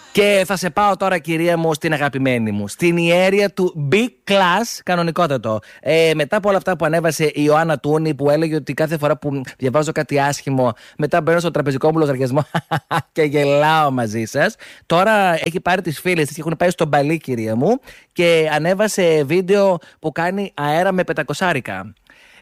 Και θα σε πάω τώρα, κυρία μου, στην αγαπημένη μου. Στην ιέρια του B-Class, κανονικότατο. Μετά από όλα αυτά που ανέβασε η Ιωάννα Τούνη, που έλεγε ότι κάθε φορά που διαβάζω κάτι άσχημο, μετά μπαίνω στο τραπεζικό μου λογαριασμό και γελάω μαζί σας. Τώρα έχει πάρει τις φίλες της και έχουν πάει στο μπαλί, κυρία μου, και ανέβασε βίντεο που κάνει αέρα με 500.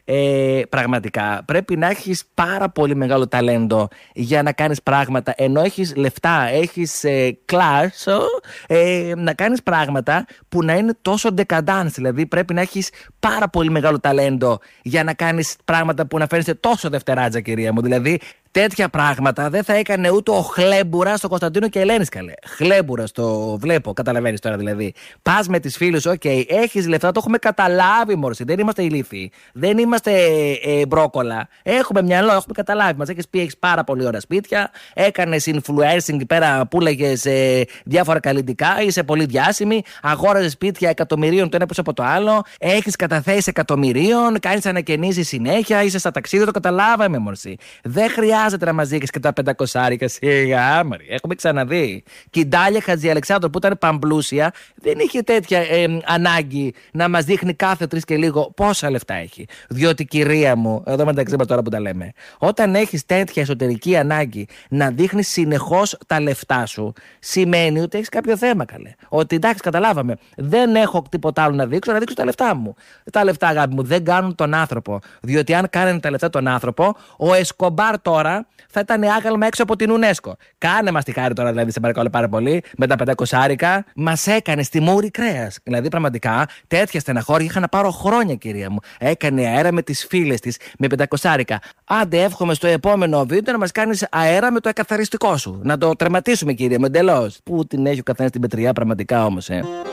Πραγματικά πρέπει να έχεις πάρα πολύ μεγάλο ταλέντο για να κάνεις πράγματα, ενώ έχεις λεφτά, έχεις κλάσο, να κάνεις πράγματα που να είναι τόσο decadence. Δηλαδή πρέπει να έχεις πάρα πολύ μεγάλο ταλέντο για να κάνεις πράγματα που να φαίνεσαι τόσο δευτεράτζα, κυρία μου. Δηλαδή τέτοια πράγματα δεν θα έκανε ούτε ο Χλέμπουρα στο Κωνσταντίνο και Ελένης, καλέ. Χλέμπουρα το βλέπω, καταλαβαίνεις τώρα δηλαδή. Πας με τις φίλες, έχεις λεφτά, το έχουμε καταλάβει, μόρση. Δεν είμαστε ηλίθιοι. Δεν είμαστε μπρόκολα. Έχουμε μυαλό, έχουμε καταλάβει. Μας έχεις πει, έχεις πάρα πολύ ωραία σπίτια. Έκανες influencing εκεί πέρα που έλεγες διάφορα καλλιτικά. Είσαι πολύ διάσημη. Αγόραζες σπίτια εκατομμυρίων το ένα πίσω από το άλλο. Έχεις καταθέσεις εκατομμυρίων. Κάνεις ανακαινήσεις συνέχεια. Είσαι στα ταξίδια, το καταλάβαμε, μόρση. Δεν χρειάζεται να μας δείξεις και τα 500. Σιγά, μωρή. Έχουμε ξαναδεί. Και η Ντάλια Χατζιαλεξάνδρου που ήταν παμπλούσια δεν είχε τέτοια ανάγκη να μας δείχνει κάθε 3 και λίγο πόσα λεφτά έχει. Διότι, κυρία μου, εδώ μεταξύ μας τώρα που τα λέμε, όταν έχεις τέτοια εσωτερική ανάγκη να δείχνεις συνεχώς τα λεφτά σου, σημαίνει ότι έχεις κάποιο θέμα, καλέ. Ότι εντάξει, καταλάβαμε. Δεν έχω τίποτα άλλο να δείξω τα λεφτά μου. Τα λεφτά, αγάπη μου, δεν κάνουν τον άνθρωπο. Διότι αν κάνανε τα λεφτά τον άνθρωπο, ο Εσκομπάρ τώρα θα ήταν άγαλμα έξω από την UNESCO. Κάνε μας τη χάρη τώρα, δηλαδή, σε παρακαλώ πάρα πολύ, με τα 500. Μας έκανε στη μούρη κρέας. Δηλαδή, πραγματικά, τέτοια στεναχώρια είχα να πάρω χρόνια, κυρία μου. Έκανε αέρα με τις φίλες της με 500. Άντε, εύχομαι στο επόμενο βίντεο να μας κάνεις αέρα με το εκαθαριστικό σου. Να το τερματίσουμε, κυρία μου, εντελώς. Πού την έχει ο καθένας την πετριά, πραγματικά όμως,